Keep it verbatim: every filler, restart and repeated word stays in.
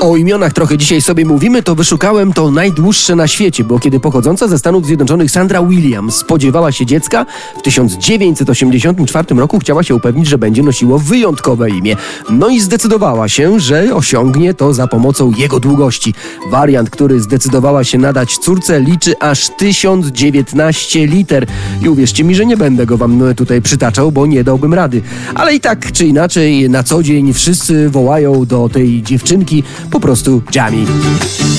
O imionach trochę dzisiaj sobie mówimy, to wyszukałem to najdłuższe na świecie, bo kiedy pochodząca ze Stanów Zjednoczonych Sandra Williams spodziewała się dziecka, w tysiąc dziewięćset osiemdziesiątym czwartym roku chciała się upewnić, że będzie nosiło wyjątkowe imię. No i zdecydowała się, że osiągnie to za pomocą jego długości. Wariant, który zdecydowała się nadać córce, liczy aż tysiąc dziewiętnaście liter. I uwierzcie mi, że nie będę go wam tutaj przytaczał, bo nie dałbym rady. Ale i tak czy inaczej na co dzień wszyscy wołają do tej dziewczynki po prostu Jamie.